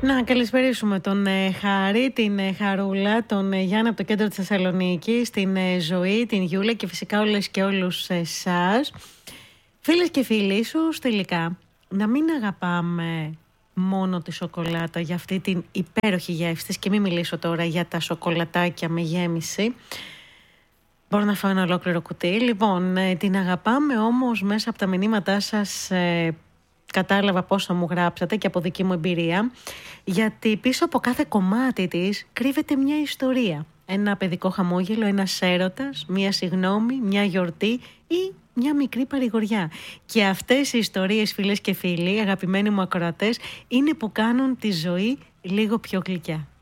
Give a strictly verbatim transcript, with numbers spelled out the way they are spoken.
Να καλησπερίσουμε τον ε, Χάρη, την ε, Χαρούλα, τον ε, Γιάννη από το κέντρο της Θεσσαλονίκης, την ε, Ζωή, την Γιούλα και φυσικά όλες και όλους εσάς. Φίλες και φίλοι, ίσως τελικά να μην αγαπάμε μόνο τη σοκολάτα για αυτή την υπέροχη γεύση της, και μην μιλήσω τώρα για τα σοκολατάκια με γέμιση. Μπορώ να φάω ένα ολόκληρο κουτί. Λοιπόν, ε, την αγαπάμε όμως μέσα από τα μηνύματά σας. ε, Κατάλαβα πόσο μου γράψατε και από δική μου εμπειρία, γιατί πίσω από κάθε κομμάτι της κρύβεται μια ιστορία. Ένα παιδικό χαμόγελο, ένας έρωτας, μια συγνώμη, μια γιορτή ή μια μικρή παρηγοριά. Και αυτές οι ιστορίες, φίλες και φίλοι, αγαπημένοι μου ακροατές, είναι που κάνουν τη ζωή λίγο πιο γλυκιά.